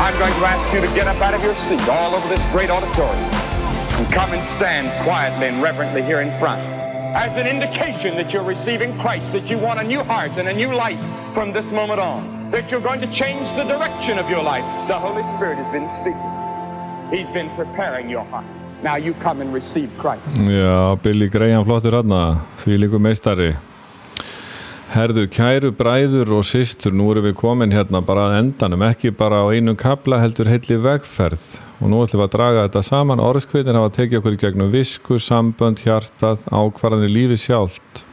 I'm going to ask you to get up out of your seat all over this great auditorium and come and stand quietly and reverently here in front as an indication that you're receiving Christ, that you want a new heart and a new life from this moment on, that you're going to change the direction of your life. The Holy Spirit has been speaking. He's been preparing your heart. Now you come and receive Christ. Já, Billy Graham flottur þarna, þvílíkur meistari. Herðu, kæru bræður og systur, nú erum við komin hérna bara að endanum, ekki bara á einum kafla heldur heilli vegferð. Og nú ætlum við að draga þetta saman. Orðskviðin hafa tekið okkur í gegnum visku, sambönd, hjartað, ákvarðanir, lífið sjálft.